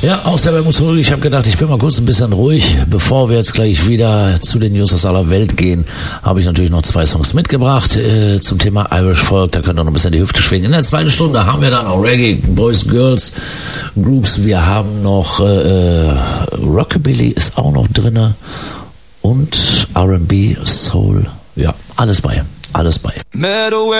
Ja, aus der Werbung zurück. Ich habe gedacht, ich bin mal kurz ein bisschen ruhig. Bevor wir jetzt gleich wieder zu den News aus aller Welt gehen, habe ich natürlich noch 2 Songs mitgebracht zum Thema Irish Folk. Da könnt ihr noch ein bisschen die Hüfte schwingen. In der zweiten Stunde haben wir dann auch Reggae, Boys, Girls, Groups. Wir haben noch Rockabilly ist auch noch drinne und R&B, Soul. Ja, alles bei.